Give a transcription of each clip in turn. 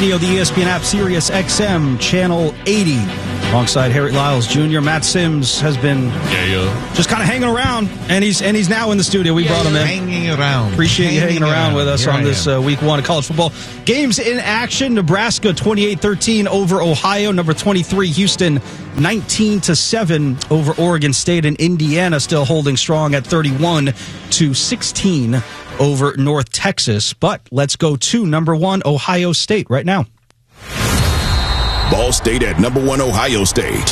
Radio, the ESPN app, Sirius XM, Channel 80. Alongside Harry Lyles Jr., Matt Sims has been just kind of hanging around, and he's now in the studio. We brought him in. Hanging around. Appreciate you hanging around with us on this week one of college football. Games in action. Nebraska 28-13 over Ohio. Number 23, Houston 19-7 over Oregon State, and Indiana still holding strong at 31-16 over North Texas. But let's go to number one, Ohio State right now. Ball State at number one, Ohio State.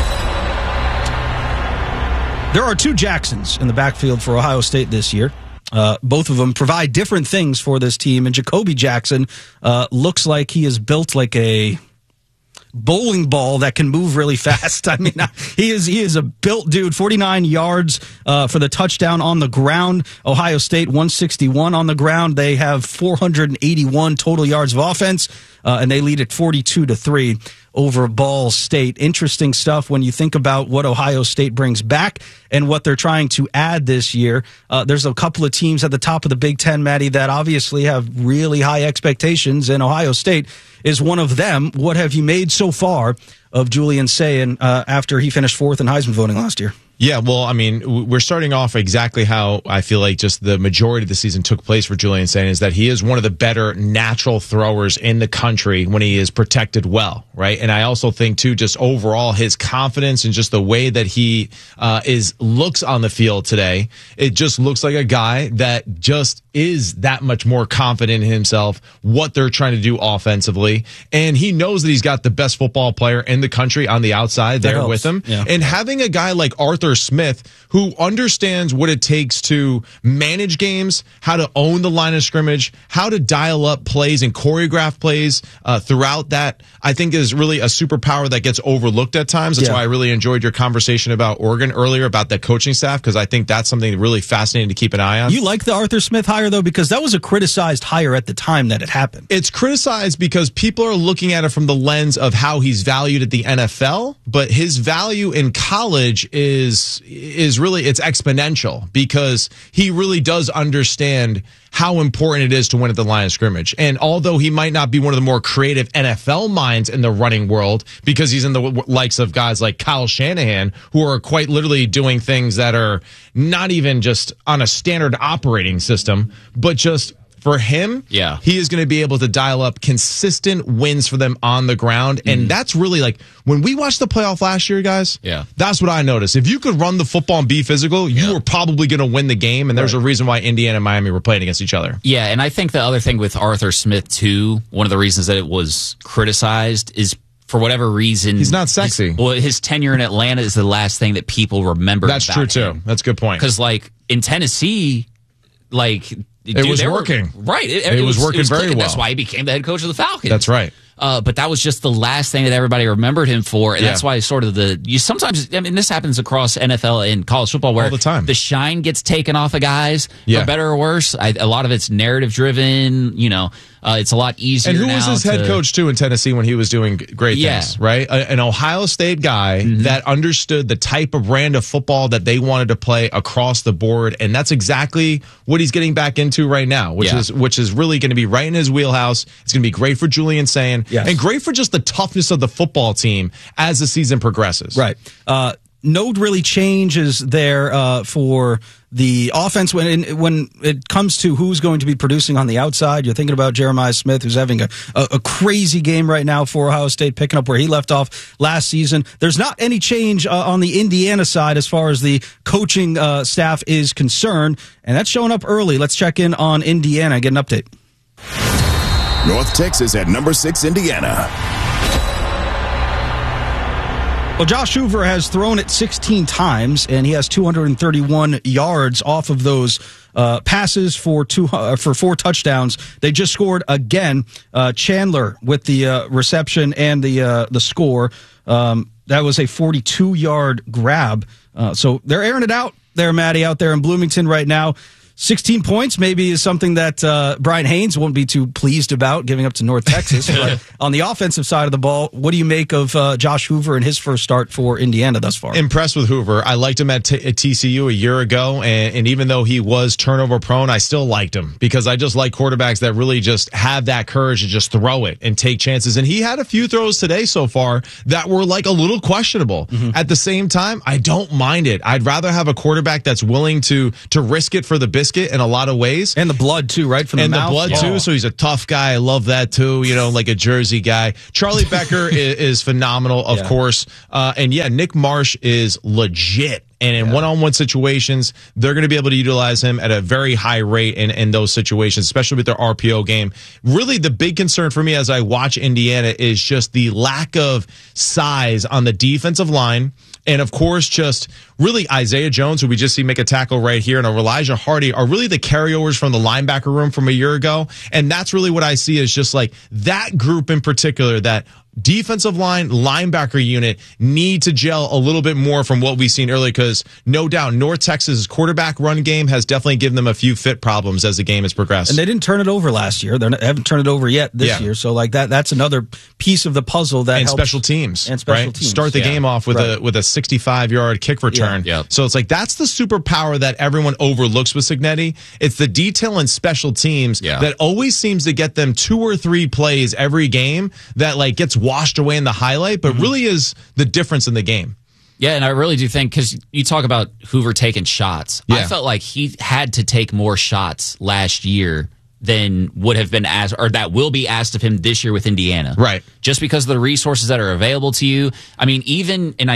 There are two Jacksons in the backfield for Ohio State this year. Both of them provide different things for this team. And Jacoby Jackson looks like he is built like a bowling ball that can move really fast. I mean, he is a built dude. 49 yards for the touchdown on the ground. Ohio State 161 on the ground. They have 481 total yards of offense, and they lead at 42-3 over Ball State. Interesting stuff when you think about what Ohio State brings back and what they're trying to add this year. There's a couple of teams at the top of the Big Ten, Maddie, that obviously have really high expectations, and Ohio State is one of them. What have you made so far of Julian Sayin after he finished fourth in Heisman voting last year? Yeah, well, I mean, we're starting off exactly how I feel like just the majority of the season took place for Julian Sayin, is that he is one of the better natural throwers in the country when he is protected well, right? And I also think, too, just overall his confidence and just the way that he looks on the field today, it just looks like a guy that just is that much more confident in himself, what they're trying to do offensively. And he knows that he's got the best football player in the country on the outside there with him. Yeah. And having a guy like Arthur Smith, who understands what it takes to manage games, how to own the line of scrimmage, how to dial up plays and choreograph plays throughout that, I think is really a superpower that gets overlooked at times. That's why I really enjoyed your conversation about Oregon earlier, about that coaching staff, because I think that's something really fascinating to keep an eye on. You like the Arthur Smith hire, though, because that was a criticized hire at the time that it happened. It's criticized because people are looking at it from the lens of how he's valued at the NFL, but his value in college is really, it's exponential, because he really does understand how important it is to win at the line of scrimmage. And although he might not be one of the more creative NFL minds in the running world, because he's in the likes of guys like Kyle Shanahan, who are quite literally doing things that are not even just on a standard operating system, but just for him, he is going to be able to dial up consistent wins for them on the ground. And that's really, like, when we watched the playoff last year, guys, that's what I noticed. If you could run the football and be physical, you were probably going to win the game. And there's a reason why Indiana and Miami were playing against each other. Yeah, and I think the other thing with Arthur Smith, too, one of the reasons that it was criticized is, for whatever reason, he's not sexy. His tenure in Atlanta is the last thing that people remember. That's true, too. That's a good point. Because, like, in Tennessee, like, it was working. Right. It was working very well. That's why he became the head coach of the Falcons. That's right. But that was just the last thing that everybody remembered him for. And that's why sort of sometimes, I mean, this happens across NFL and college football where all the time. The shine gets taken off of guys, for better or worse. A lot of it's narrative driven, it's a lot easier. And who was his head coach, too, in Tennessee when he was doing great things, right? An Ohio State guy that understood the type of brand of football that they wanted to play across the board. And that's exactly what he's getting back into right now, which is really going to be right in his wheelhouse. It's going to be great for Julian Sayin, and great for just the toughness of the football team as the season progresses. Right. No really changes there for the offense when it comes to who's going to be producing on the outside. You're thinking about Jeremiah Smith, who's having a crazy game right now for Ohio State, picking up where he left off last season. There's not any change on the Indiana side as far as the coaching staff is concerned, and that's showing up early. Let's check in on Indiana, get an update. North Texas at number 6, Indiana. Well, Josh Hoover has thrown it 16 times, and he has 231 yards off of those passes for 4 touchdowns. They just scored again. Chandler with the reception and the score. That was a 42-yard grab. So they're airing it out there, Maddie, out there in Bloomington right now. 16 points maybe is something that Brian Haynes won't be too pleased about giving up to North Texas. But on the offensive side of the ball, what do you make of Josh Hoover and his first start for Indiana thus far? Impressed with Hoover. I liked him at TCU a year ago, and even though he was turnover prone, I still liked him because I just like quarterbacks that really just have that courage to just throw it and take chances. And he had a few throws today so far that were like a little questionable. Mm-hmm. At the same time, I don't mind it. I'd rather have a quarterback that's willing to risk it for the biscuit in a lot of ways. And the blood too, right? From the mouth. And the blood too, so he's a tough guy. I love that too, like a Jersey guy. Charlie Becker is phenomenal, of course. And Nick Marsh is legit. And in one-on-one situations, they're going to be able to utilize him at a very high rate in those situations, especially with their RPO game. Really, the big concern for me as I watch Indiana is just the lack of size on the defensive line. And, of course, just really Isaiah Jones, who we just see make a tackle right here, and Elijah Hardy are really the carryovers from the linebacker room from a year ago. And that's really what I see is just like that group in particular, that defensive line, linebacker unit need to gel a little bit more from what we've seen earlier because no doubt North Texas' quarterback run game has definitely given them a few fit problems as the game has progressed. And they didn't turn it over last year. They haven't turned it over yet this year. So like that's another piece of the puzzle that helps. Special teams. And special teams. Start the game off with a 65-yard kick return. Yeah. So it's like that's the superpower that everyone overlooks with Cignetti. It's the detail in special teams that always seems to get them 2 or 3 plays every game that like gets washed away in the highlight, but really is the difference in the game. Yeah, and I really do think, because you talk about Hoover taking shots, I felt like he had to take more shots last year than would have been asked, or that will be asked of him this year with Indiana. Right. Just because of the resources that are available to you. I mean, even, and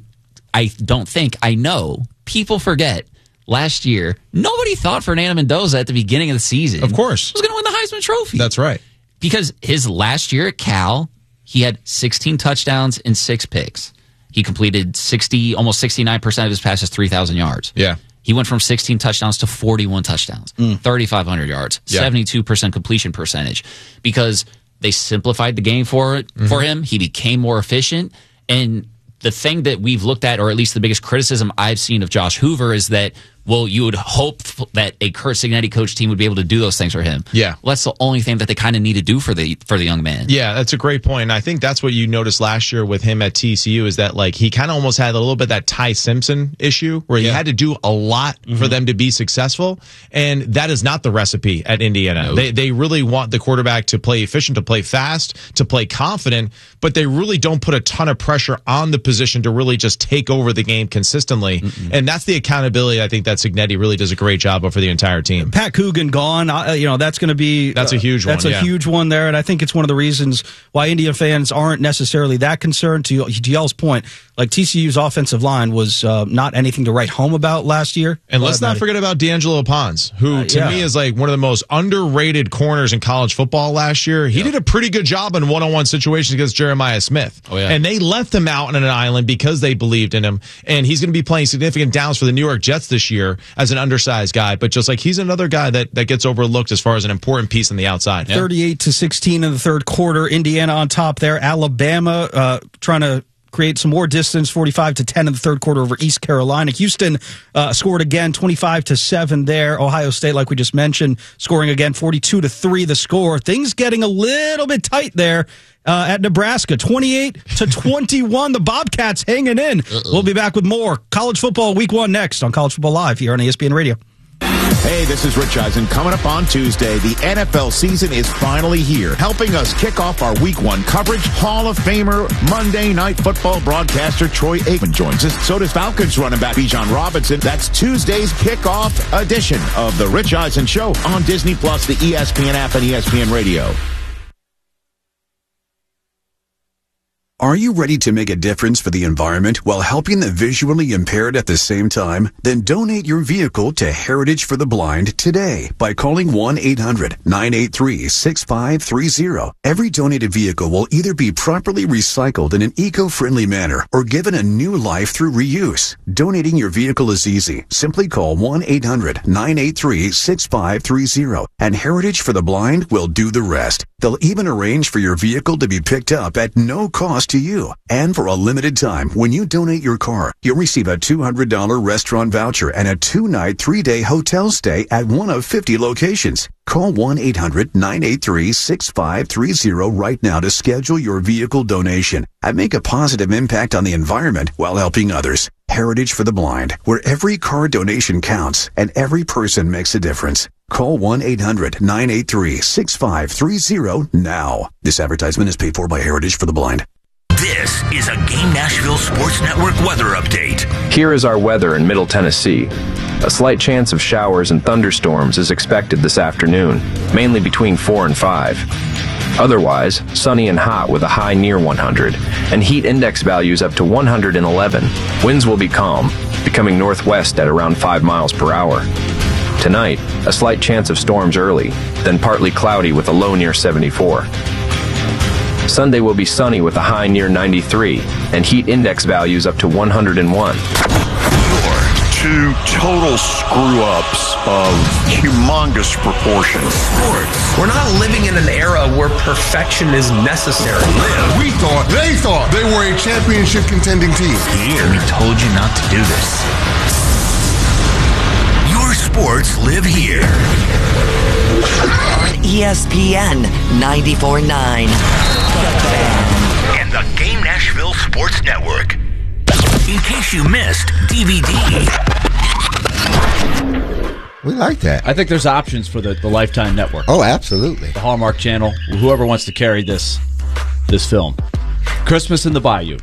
I don't think, I know, people forget, last year, nobody thought Fernando Mendoza at the beginning of the season, of course, was going to win the Heisman Trophy. That's right. Because his last year at Cal, he had 16 touchdowns and 6 picks. He completed almost 69% of his passes, 3,000 yards. Yeah. He went from 16 touchdowns to 41 touchdowns, 3,500 yards, 72% completion percentage, because they simplified the game for him. He became more efficient. And the thing that we've looked at, or at least the biggest criticism I've seen of Josh Hoover, is that, well, you would hope that a Curt Cignetti coach team would be able to do those things for him. Yeah. Well, that's the only thing that they kind of need to do for the young man. Yeah, that's a great point. And I think that's what you noticed last year with him at TCU is that like he kind of almost had a little bit that Ty Simpson issue where he had to do a lot for them to be successful. And that is not the recipe at Indiana. Nope. They really want the quarterback to play efficient, to play fast, to play confident, but they really don't put a ton of pressure on the position to really just take over the game consistently. And that's the accountability I think that Cignetti really does a great job of for the entire team. Pat Coogan gone, that's going to be a huge one. That's a huge one there, and I think it's one of the reasons why Indiana fans aren't necessarily that concerned. To y'all's point, like TCU's offensive line was not anything to write home about last year. And let's not forget about D'Angelo Pons, who to me is like one of the most underrated corners in college football last year. He did a pretty good job in one-on-one situations against Jeremiah Smith. And they left him out on an island because they believed in him. And he's going to be playing significant downs for the New York Jets this year as an undersized guy, but just like he's another guy that gets overlooked as far as an important piece on the outside. 38-16 in the third quarter. Indiana on top there. Alabama trying to create some more distance, 45-10 in the third quarter over East Carolina. Houston scored again, 25-7 there. Ohio State, like we just mentioned, scoring again, 42-3 the score. Things getting a little bit tight there at Nebraska, 28-21. The Bobcats hanging in. We'll be back with more college football week 1 next on College Football Live here on ESPN Radio. Hey, this is Rich Eisen. Coming up on Tuesday, the NFL season is finally here. Helping us kick off our Week 1 coverage, Hall of Famer, Monday Night Football broadcaster Troy Aikman joins us. So does Falcons running back Bijan Robinson. That's Tuesday's kickoff edition of the Rich Eisen Show on Disney+, the ESPN app, and ESPN Radio. Are you ready to make a difference for the environment while helping the visually impaired at the same time? Then donate your vehicle to Heritage for the Blind today by calling 1-800-983-6530. Every donated vehicle will either be properly recycled in an eco-friendly manner or given a new life through reuse. Donating your vehicle is easy. Simply call 1-800-983-6530 and Heritage for the Blind will do the rest. They'll even arrange for your vehicle to be picked up at no cost to you. And for a limited time, when you donate your car, you'll receive a $200 restaurant voucher and a 2-night, 3-day hotel stay at one of 50 locations. Call 1-800-983-6530 right now to schedule your vehicle donation and make a positive impact on the environment while helping others. Heritage for the Blind, where every car donation counts and every person makes a difference. Call 1-800-983-6530 now. This advertisement is paid for by Heritage for the Blind. This is a Game Nashville Sports Network weather update. Here is our weather in Middle Tennessee. A slight chance of showers and thunderstorms is expected this afternoon, mainly between 4 and 5. Otherwise, sunny and hot with a high near 100, and heat index values up to 111. Winds will be calm, becoming northwest at around 5 miles per hour. Tonight, a slight chance of storms early, then partly cloudy with a low near 74. Sunday will be sunny with a high near 93, and heat index values up to 101. Two total screw-ups of humongous proportions. Sports. We're not living in an era where perfection is necessary. They thought they were a championship contending team. Here, we told you not to do this. Your sports live here. On ESPN 94.9. And the Game Nashville Sports Network. In case you missed DVD. We like that. I think there's options for the Lifetime Network. Oh, absolutely. The Hallmark Channel, whoever wants to carry this film. Christmas in the Bayou.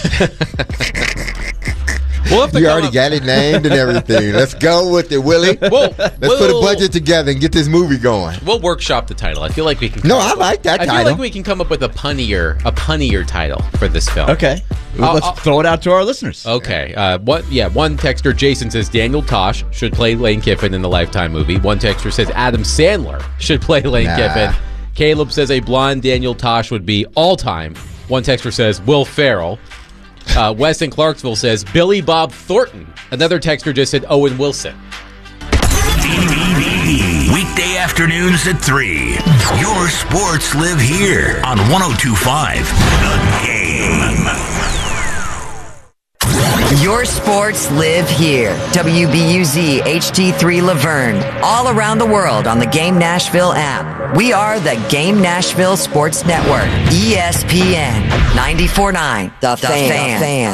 You already got it named and everything. Let's go with it, Willie. Let's put a budget together and get this movie going. We'll workshop the title. I feel like we can. I like that title. I feel like we can come up with a punnier title for this film. Okay, let's throw it out to our listeners. Okay, one texter, Jason, says Daniel Tosh should play Lane Kiffin in the Lifetime movie. One texter says Adam Sandler should play Lane Kiffin. Caleb says a blonde Daniel Tosh would be all time. One texter says Will Ferrell. Wes in Clarksville says Billy Bob Thornton. Another texter just said Owen Wilson. Weekday afternoons at 3. Your sports live here on 102.5 The Game. Your sports live here. WBUZ HD3 Laverne. All around the world on the Game Nashville app. We are the Game Nashville Sports Network. ESPN 94.9. The Fan.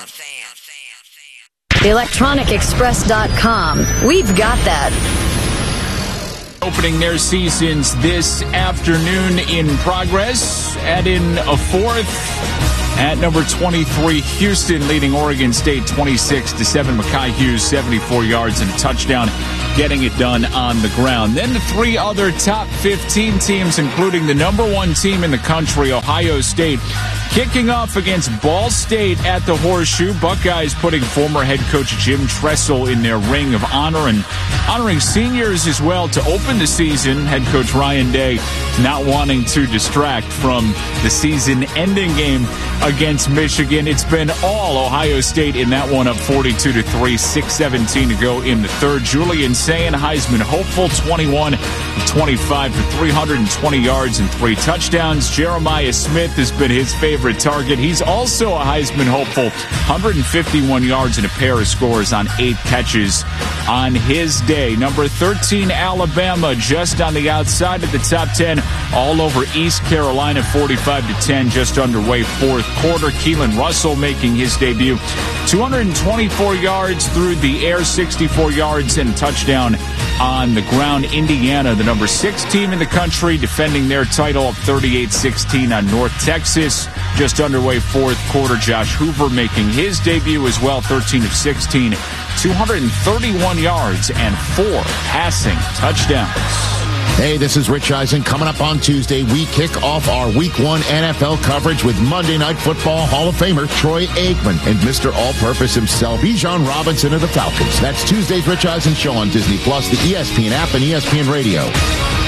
ElectronicExpress.com. We've got that. Opening their seasons this afternoon in progress. Add in a fourth. At number 23, Houston leading Oregon State 26-7. Mekhi Hughes, 74 yards and a touchdown, getting it done on the ground. Then the three other top 15 teams, including the number one team in the country, Ohio State, kicking off against Ball State at the Horseshoe. Buckeyes putting former head coach Jim Tressel in their ring of honor and honoring seniors as well to open the season. Head coach Ryan Day not wanting to distract from the season-ending game against Michigan. It's been all Ohio State in that one, up 42-3, 6:17 to go in the third. Julian Sayin, Heisman hopeful, 21-25 for 320 yards and 3 touchdowns. Jeremiah Smith has been his favorite target. He's also a Heisman hopeful, 151 yards and a pair of scores on 8 catches on his day. Number 13, Alabama, just on the outside of the top 10, all over East Carolina, 45-10, just underway fourth quarter. Keelan Russell making his debut, 224 yards through the air, 64 yards and a touchdown on the ground. Indiana, the number 6 team in the country, defending their title, up 38-16 on North Texas. Just underway fourth quarter. Josh Hoover making his debut as well, 13 of 16, 231 yards and 4 passing touchdowns. Hey, this is Rich Eisen. Coming up on Tuesday, we kick off our Week 1 NFL coverage with Monday Night Football Hall of Famer Troy Aikman and Mr. All-Purpose himself, Bijan Robinson of the Falcons. That's Tuesday's Rich Eisen Show on Disney+, the ESPN app, and ESPN Radio.